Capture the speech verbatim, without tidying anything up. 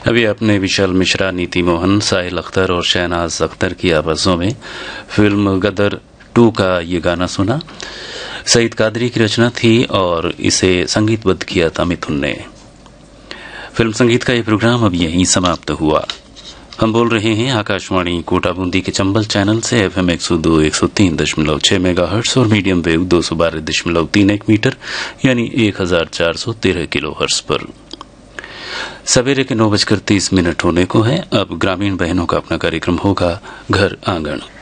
अभी आपने विशाल मिश्रा, नीति मोहन, साहिल अख्तर और शहनाज अख्तर की आवाजों में फिल्म गदर टू का ये गाना सुना। सईद कादरी की रचना थी और इसे संगीतबद्ध किया था मिथुन ने। फिल्म संगीत का ये प्रोग्राम अब यहीं समाप्त हुआ। हम बोल रहे हैं आकाशवाणी कोटा बूंदी के चंबल चैनल से एफएम एक सौ दो एक सौ तीन दशमलव छह मेगाहर्ट्ज और मीडियम वेव दो सौ बारह दशमलव तीन एक मीटर यानी एक हजार चार सौ तेरह किलो हर्ट्ज पर। सवेरे के नौ बजकर तीस मिनट होने को है। अब ग्रामीण बहनों का अपना कार्यक्रम होगा घर आंगन।